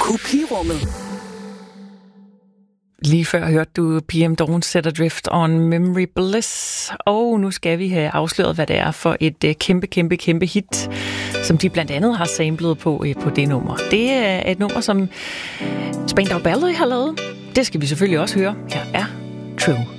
Kopirummet. Lige før hørte du PM Dawn Set Adrift on Memory Bliss, og nu skal vi have afsløret, hvad det er for et kæmpe hit, som de blandt andet har samlet på det nummer. Det er et nummer, som Spandau Ballet har lavet. Det skal vi selvfølgelig også høre. Her er True.